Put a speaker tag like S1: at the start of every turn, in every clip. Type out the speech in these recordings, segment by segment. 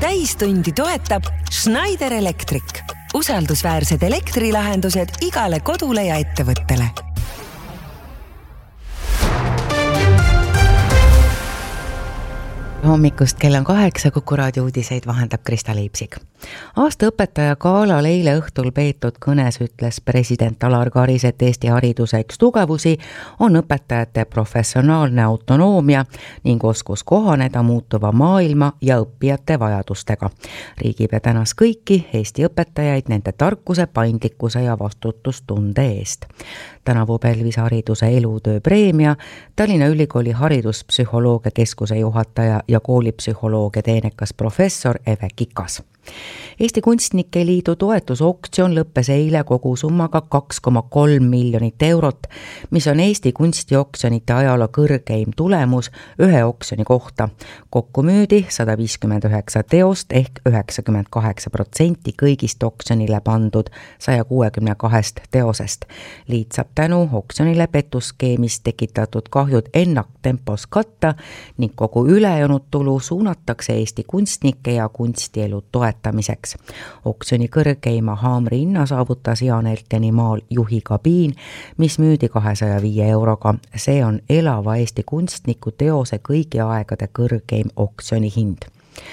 S1: Täistundi toetab Schneider Electric. Usaldusväärsed elektrilahendused igale kodule ja ettevõttele.
S2: Hommikust kell on 8, Kuku raadio uudiseid vahendab Krista Liipsik. Aasta õpetaja galal eile õhtul peetud kõnes ütles president Alar Karis, et Eesti hariduse üks tugevusi on õpetajate professionaalne autonoomia ning oskus kohaneda muutuva maailma ja õppijate vajadustega. Riigipea tänas kõiki Eesti õpetajaid nende tarkuse, paindlikkuse ja vastutustunde eest. Tänavu pälvis hariduse elutöö preemia Tallinna Ülikooli hariduspsühholoogia keskuse juhataja ja koolipsühholoogia teenekas professor Eve Kikas. Eesti Kunstnike Liidu toetusoktsioon lõppes eile kogusummaga 2,3 miljonit eurot, mis on Eesti kunstioksjonite ajaloo kõrgeim tulemus ühe oksjoni kohta. Kokku müüdi 159 teost ehk 98% kõigist oksjonile pandud 162 teosest. Liit saab tänu oksjonile petuskeemist tekitatud kahjud ennaktempos katta ning kogu ülejäänud tulu suunatakse Eesti kunstnike ja kunstielu toetamiseks. Oksjoni kõrgeima haamri hinna saavutas Jaan Elteni maal Juhi kabiin, mis müüdi 205 euroga. See on elava Eesti kunstniku teose kõigi aegade kõrgeim oksjoni hind.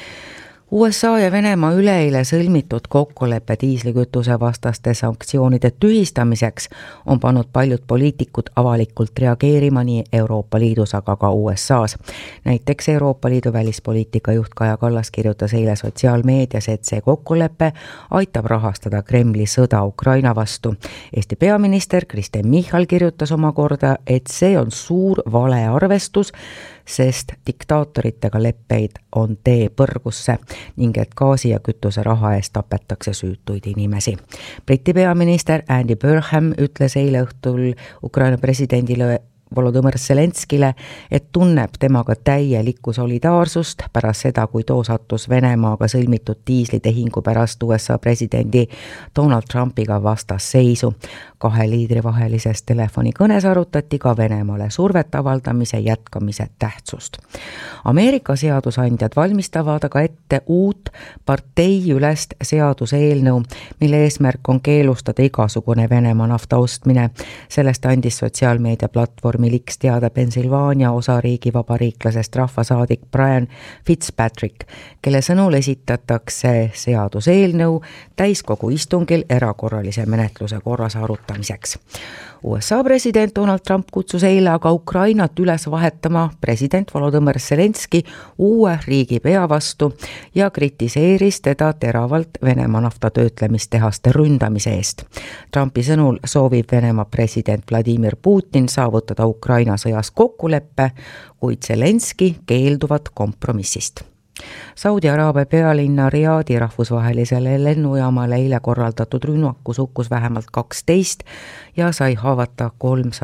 S2: USA ja Venemaa üleeile sõlmitud kokkuleppe diislikütuse vastaste sanktsioonide tühistamiseks on pannud paljud poliitikud avalikult reageerima nii Euroopa Liidus, aga ka USA's. Näiteks Euroopa Liidu välispoliitika juht Kaja Kallas kirjutas eile sotsiaalmeedias, et see kokkulepe aitab rahastada Kremli sõda Ukraina vastu. Eesti peaminister Kristen Michal kirjutas omakorda, et see on suur valearvestus, sest diktaatoritega leppeid on tee põrgusse ning et gaasi ja kütuse raha eest tapetakse süütuid inimesi. Briti peaminister Andy Burnham ütles eile õhtul Ukraina presidendile Volodõmõr Zelenskile, et tunneb temaga täielikku solidaarsust pärast seda, kui too sattus Venemaaga sõlmitud diislitehingu pärast USA presidendi Donald Trumpiga vastasseisu. Kahe liidri vahelises telefonikõnes arutati ka Venemaale survet avaldamise jätkamise tähtsust. Ameerika seadusandjad valmistavad aga ette uut parteiülest seaduseelnõu, mille eesmärk on keelustada igasugune Venemaa nafta ostmine. Sellest andis sotsiaalmeedia platvorm Liks teada Pennsylvania osariigi vabariiklasest rahvasaadik Brian Fitzpatrick, kelle sõnul esitatakse seaduseelnõu täiskogu istungil erakorralise menetluse korras arutamiseks. USA president Donald Trump kutsus eile aga Ukrainat üles vahetama president Volodõmõr Zelenski uue riigipea vastu ja kritiseeris teda teravalt Venemaa naftatöötlemistehaste ründamise eest. Trumpi sõnul soovib Venemaa president Vladimir Putin saavutada Ukraina sõjas kokkuleppe, kuid Zelenski keelduvad kompromissist. Saudi Araabia pealinna Riadi rahvusvahelisele lennujaamale eile korraldatud rünnakus hukkus vähemalt 12 ja sai haavata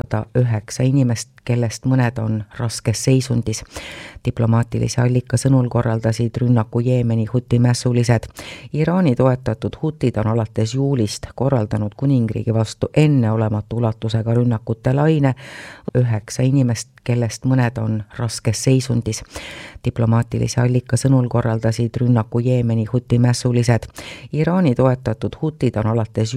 S2: 309 inimest, kellest mõned on raskes seisundis. Diplomaatilise allika sõnul korraldasid rünnaku Jeemeni huti mässulised. Iraani toetatud hutid on alates juulist korraldanud kuningriigi vastu enneolematu ulatusega rünnakute laine 9 inimest, kellest mõned on raskes seisundis. Diplomaatilise allika sõnul korraldasid rünnaku Jeemeni huti mässulised. Iraani toetatud hutid on alates